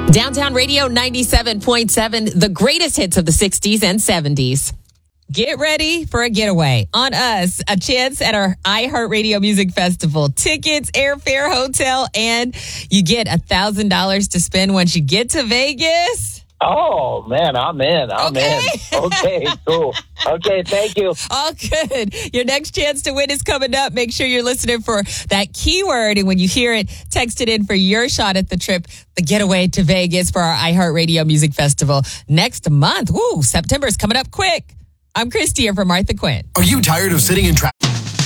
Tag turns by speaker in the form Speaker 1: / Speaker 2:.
Speaker 1: Downtown Radio 97.7, the greatest hits of the 60s and 70s. Get ready for a getaway on us. A chance at our iHeartRadio Music Festival. Tickets, airfare, hotel, and you get $1,000 to spend once you get to Vegas.
Speaker 2: Oh, man, I'm in. I'm in. Okay, cool. Okay, thank you.
Speaker 1: All good. Your next chance to win is coming up. Make sure you're listening for that keyword. And when you hear it, text it in for your shot at the trip, the getaway to Vegas for our iHeartRadio Music Festival next month. Woo, September is coming up quick. I'm Christy here for Martha Quinn.
Speaker 3: Are you tired of sitting in traffic?